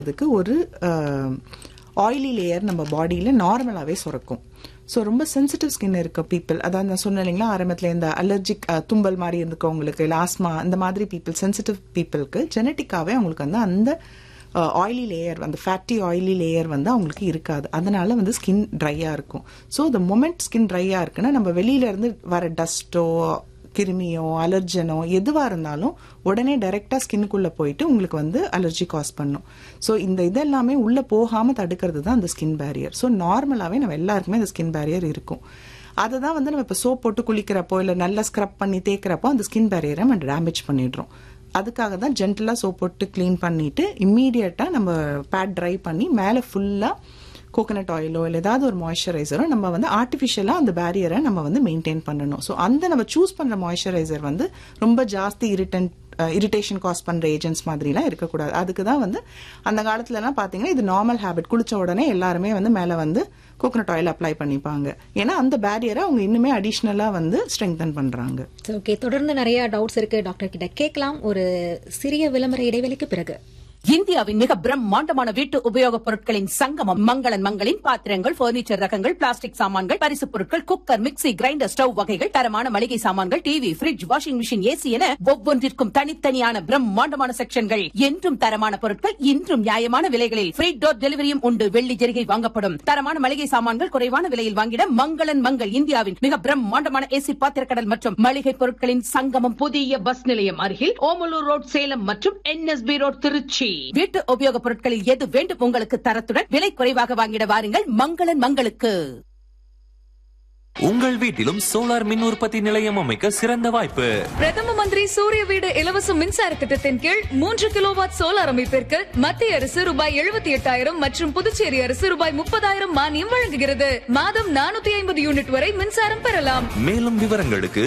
அதுக்கு ஒரு oily layer நம்ம பாடியில் நார்மலாகவே சுரக்கும். ஸோ ரொம்ப சென்சிட்டிவ் ஸ்கின் இருக்க பீப்புள், அதாவது நான் சொன்னேன் இல்லைங்களா ஆரம்பத்தில், இந்த அலர்ஜிக் தும்பல் மாதிரி இருக்கவங்களுக்கு, இல்லை ஆஸ்மா இந்த மாதிரி பீப்புள், சென்சிட்டிவ் பீப்புளுக்கு ஜெனட்டிக்காகவே அவங்களுக்கு வந்து அந்த ஆயிலி லேயர், அந்த ஃபேட்டி ஆயிலி லேயர் வந்து அவங்களுக்கு இருக்காது. அதனால வந்து ஸ்கின் ட்ரையாக இருக்கும். ஸோ த மொமெண்ட் ஸ்கின் ட்ரையாக இருக்குன்னா நம்ம வெளியிலேருந்து வர டஸ்ட்டோ கிருமியோ அலர்ஜனோ எதுவாக இருந்தாலும் உடனே டைரெக்டாக ஸ்கின்னுக்குள்ளே போயிட்டு உங்களுக்கு வந்து அலர்ஜி காஸ் பண்ணும். ஸோ இந்த இதெல்லாமே உள்ளே போகாமல் தடுக்கிறது தான் அந்த ஸ்கின் பேரியர். ஸோ நார்மலாகவே நம்ம எல்லாருக்குமே அந்த ஸ்கின் பேரியர் இருக்கும். அதை தான் வந்து நம்ம இப்போ சோப் போட்டு குளிக்கிறப்போ இல்லை நல்லா ஸ்க்ரப் பண்ணி தேய்க்கிறப்போ அந்த ஸ்கின் பேரியரை நம்ம டேமேஜ் பண்ணிடுறோம். அதுக்காக தான் ஜென்டலாக சோப் போட்டு க்ளீன் பண்ணிவிட்டு இம்மீடியட்டாக நம்ம பேட் ட்ரை பண்ணி மேலே ஃபுல்லாக கோகனட் ஆயிலோ இல்லை ஏதாவது ஒரு மாய்ஸ்சரைசரோ நம்ம வந்து ஆர்டிஃபிஷியலாக அந்த பேரியரை நம்ம வந்து மெயின்டைன் பண்ணணும். ஸோ அந்த நம்ம சூஸ் பண்ணுற மாய்ஸ்சரைசர் வந்து ரொம்ப ஜாஸ்தி இரிட்டேஷன் காஸ் பண்ணுற ஏஜென்ட்ஸ் மாதிரிலாம் இருக்கக்கூடாது. அதுக்கு தான் வந்து அந்த காலத்துலலாம் பார்த்தீங்கன்னா இது நார்மல் ஹேபிட், குளிச்ச உடனே எல்லாருமே வந்து மேலே வந்து கோகனட் ஆயில் அப்ளை பண்ணிப்பாங்க. ஏன்னா அந்த பேரியரை அவங்க இன்னுமே அடிஷ்னலாக வந்து ஸ்ட்ரெங்தன் பண்ணுறாங்க. ஓகே, தொடர்ந்து நிறைய டவுட்ஸ் இருக்கு டாக்டர் கிட்ட கேட்கலாம். ஒரு சிறிய விளம்பர இடைவெளிக்கு பிறகு. இந்தியாவின் மிக பிரம்மாண்டமான வீட்டு உபயோகப் பொருட்களின் சங்கமம் மங்களன் மங்களின் பாத்திரங்கள், பர்னிச்சர் ரகங்கள், பிளாஸ்டிக் சாமான்கள், பரிசுப் பொருட்கள், குக்கர், மிக்ஸி, கிரைண்டர், ஸ்டவ் வகைகள், தரமான மளிகை சாமான்கள், TV, fridge, washing machine, AC என ஒவ்வொன்றிற்கும் தனித்தனியான பிரம்மாண்டமான செக்ஷன்கள். என்றும் தரமான பொருட்கள், இன்றும் நியாயமான விலைகளில் ஃப்ரீ டோர் டெலிவரியும் உண்டு. வெள்ளி ஜெரிகை வாங்கப்படும். தரமான மளிகை சாமான்கள் குறைவான விலையில் வாங்கிட மங்களன் மங்கள். இந்தியாவின் மிக பிரம்மாண்டமான ஏசி பாத்திரக்கடல் மற்றும் மளிகை பொருட்களின் சங்கமம். புதிய பஸ் நிலையம் அருகில் ஓமலூர் ரோட் சேலம் மற்றும் NSB ரோட் திருச்சி. வீட்டு உபயோகப் பொருட்களில் எது வேண்டும் உங்களுக்கு தரத்துடன் விலை குறைவாக வாங்கிட வாருங்கள் மங்களன் மங்களுக்கு. உங்கள் வீட்டிலும் சோலார் மின் உற்பத்தி நிலையம் அமைக்க சிறந்த வாய்ப்பு. பிரதம மந்திரி சூரிய வீடு இலவச மின்சார திட்டத்தின் கீழ் 3 கிலோவாட் சோலார் அமைப்பிற்கு மத்திய அரசு ரூபாய் 78,000 மற்றும் புதுச்சேரி அரசு ரூபாய் 30,000 மானியம் வழங்குகிறது. மாதம் 450 யூனிட் வரை மின்சாரம் பெறலாம். மேலும் விவரங்களுக்கு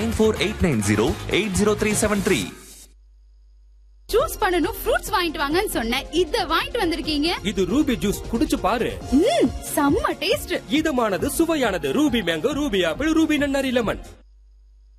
9489080373. ஜூஸ் பண்ணனும் ஃப்ரூட்ஸ் வாங்கிட்டு வாங்கன்னு சொன்னேன். இத வாங்கிட்டு வந்திருக்கீங்க. இது ரூபி ஜூஸ், குடிச்சு பாரு. செம்ம taste. இதமானது, சுவையானது. Ruby mango, Ruby apple, Ruby நன்னாரி லெமன்.